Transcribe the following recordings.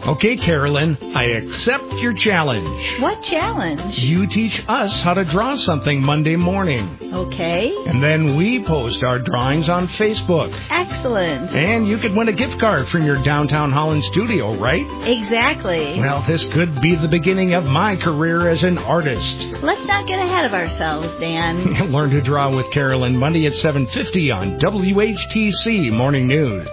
Okay, Carolyn, I accept your challenge. What challenge? You teach us how to draw something Monday morning. Okay. And then we post our drawings on Facebook. Excellent. And you could win a gift card from your downtown Holland studio, right? Exactly. Well, this could be the beginning of my career as an artist. Let's not get ahead of ourselves, Dan. Learn to draw with Carolyn Monday at 7:50 on WHTC Morning News.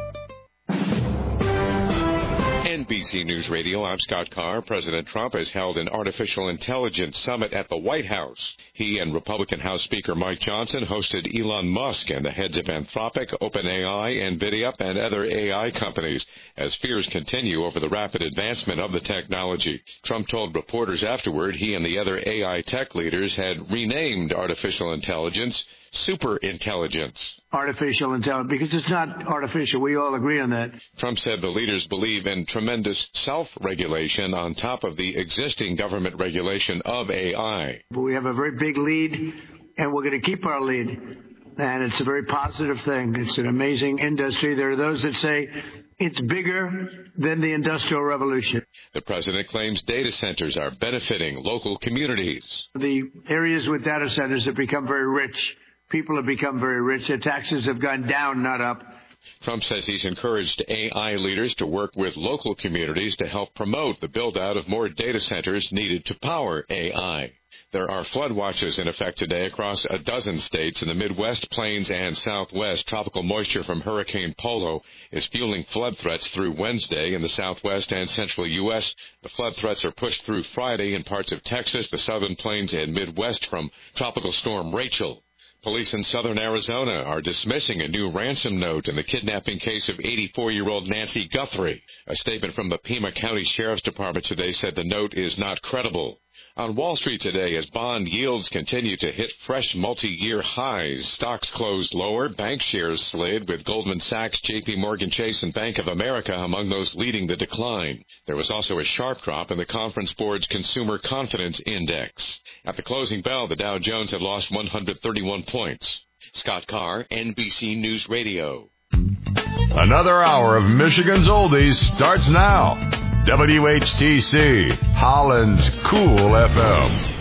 NBC News Radio, I'm Scott Carr. President Trump has held an artificial intelligence summit at the White House. He and Republican House Speaker Mike Johnson hosted Elon Musk and the heads of Anthropic, OpenAI, NVIDIA, and other AI companies as fears continue over the rapid advancement of the technology. Trump told reporters afterward he and the other AI tech leaders had renamed artificial intelligence super intelligence. Artificial intelligence, because it's not artificial. We all agree on that. Trump said the leaders believe in tremendous self-regulation on top of the existing government regulation of AI. We have a very big lead, and we're going to keep our lead. And it's a very positive thing. It's an amazing industry. There are those that say it's bigger than the Industrial Revolution. The president claims data centers are benefiting local communities. The areas with data centers have become very rich. People have become very rich. Their taxes have gone down, not up. Trump says he's encouraged AI leaders to work with local communities to help promote the build-out of more data centers needed to power AI. There are flood watches in effect today across a dozen states in the Midwest, Plains, and Southwest. Tropical moisture from Hurricane Polo is fueling flood threats through Wednesday in the Southwest and Central U.S. The flood threats are pushed through Friday in parts of Texas, the Southern Plains, and Midwest from Tropical Storm Rachel. Police in southern Arizona are dismissing a new ransom note in the kidnapping case of 84-year-old Nancy Guthrie. A statement from the Pima County Sheriff's Department today said the note is not credible. On Wall Street today, as bond yields continue to hit fresh multi-year highs, stocks closed lower, bank shares slid, with Goldman Sachs, J.P. Morgan Chase, and Bank of America among those leading the decline. There was also a sharp drop in the Conference Board's Consumer Confidence Index. At the closing bell, the Dow Jones have lost 131 points. Scott Carr, NBC News Radio. Another hour of Michigan's Oldies starts now. WHTC, Holland's Cool FM.